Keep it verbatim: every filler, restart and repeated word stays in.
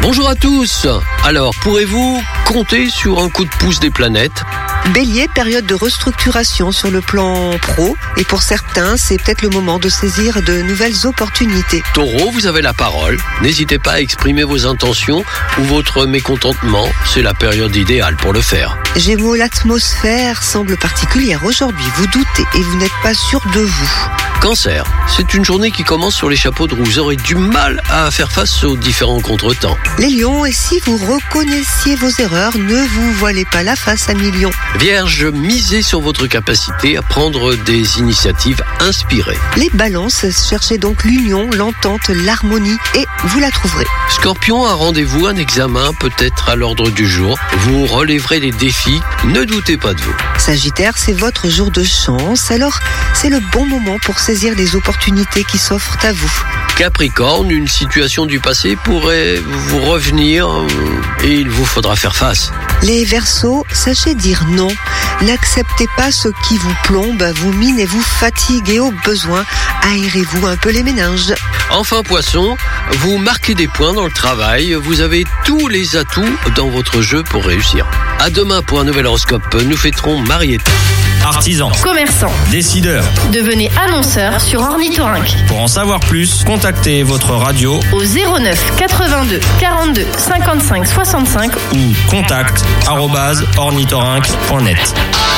Bonjour à tous. Alors, pourrez-vous compter sur un coup de pouce des planètes ? Bélier, période de restructuration sur le plan pro, et pour certains, c'est peut-être le moment de saisir de nouvelles opportunités. Taureau, vous avez la parole. N'hésitez pas à exprimer vos intentions ou votre mécontentement. C'est la période idéale pour le faire. Gémeaux, l'atmosphère semble particulière aujourd'hui. Vous doutez et vous n'êtes pas sûr de vous. Cancer, c'est une journée qui commence sur les chapeaux de roue. Vous aurez du mal à faire face aux différents contretemps. Les lions, et si vous reconnaissiez vos erreurs, ne vous voilez pas la face à millions. Vierge, misez sur votre capacité à prendre des initiatives inspirées. Les balances, cherchez donc l'union, l'entente, l'harmonie, et vous la trouverez. Scorpion, un rendez-vous, un examen peut être à l'ordre du jour. Vous relèverez les défis, ne doutez pas de vous. Sagittaire, c'est votre jour de chance, alors c'est le bon moment pour saisir les opportunités qui s'offrent à vous. Capricorne, une situation du passé pourrait vous revenir et il vous faudra faire face. Les Verseaux, sachez dire non. N'acceptez pas ce qui vous plombe, vous mine et vous fatigue, et au besoin, aérez-vous un peu les méninges. Enfin Poisson, vous marquez des points dans le travail, vous avez tous les atouts dans votre jeu pour réussir. À demain pour un nouvel horoscope, nous fêterons Marietta. Artisans, commerçants, décideurs, devenez annonceur sur Ornithorynque. pour en savoir plus, contactez votre radio Au zéro neuf quatre-vingt-deux quarante-deux cinquante-cinq soixante-cinq ou contact arobase ornithorynque point net.